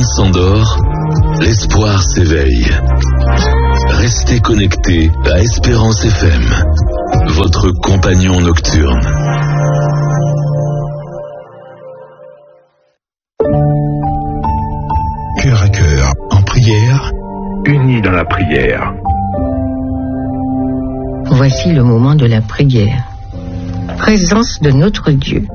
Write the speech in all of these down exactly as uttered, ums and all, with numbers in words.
monde s'endort, l'espoir s'éveille. Restez connectés à Espérance F M, votre compagnon nocturne. Cœur à cœur, en prière, unis dans la prière. Voici le moment de la prière. Présence de notre Dieu.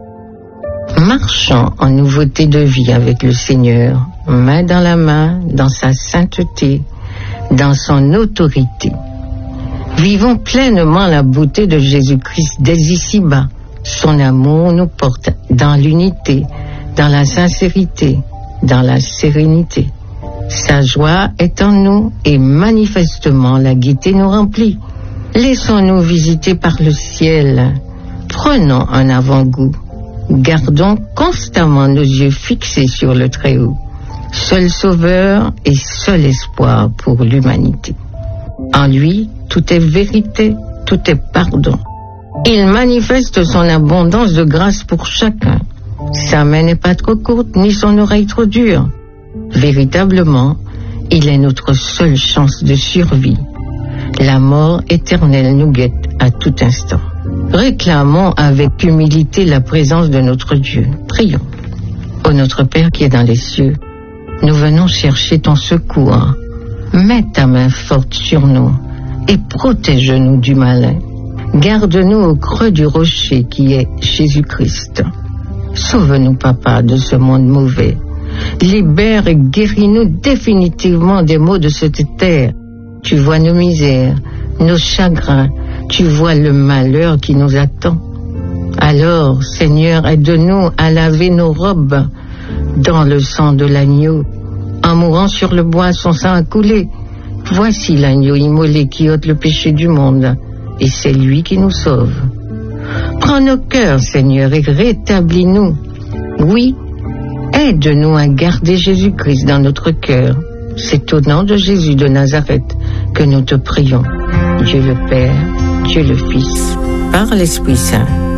Marchons en nouveauté de vie avec le Seigneur, main dans la main, dans sa sainteté, dans son autorité. Vivons pleinement la beauté de Jésus-Christ dès ici-bas. Son amour nous porte dans l'unité, dans la sincérité, dans la sérénité. Sa joie est en nous et manifestement la gaieté nous remplit. Laissons-nous visiter par le ciel. Prenons un avant-goût. Gardons constamment nos yeux fixés sur le Très-Haut, seul sauveur et seul espoir pour l'humanité. En lui, tout est vérité, tout est pardon. Il manifeste son abondance de grâce pour chacun. Sa main n'est pas trop courte, ni son oreille trop dure. Véritablement, il est notre seule chance de survie. La mort éternelle nous guette à tout instant. Réclamons avec humilité la présence de notre Dieu. Prions. Ô notre Père qui est dans les cieux, nous venons chercher ton secours. Mets ta main forte sur nous et protège-nous du malin. Garde-nous au creux du rocher qui est Jésus-Christ. Sauve-nous, Papa, de ce monde mauvais. Libère et guéris-nous définitivement des maux de cette terre. Tu vois nos misères, nos chagrins, tu vois le malheur qui nous attend. Alors, Seigneur, aide-nous à laver nos robes dans le sang de l'agneau. En mourant sur le bois, son sang a coulé. Voici l'agneau immolé qui ôte le péché du monde, et c'est lui qui nous sauve. Prends nos cœurs, Seigneur, et rétablis-nous. Oui, aide-nous à garder Jésus-Christ dans notre cœur. C'est au nom de Jésus de Nazareth que nous te prions. Dieu le Père, Dieu le Fils, par l'Esprit Saint.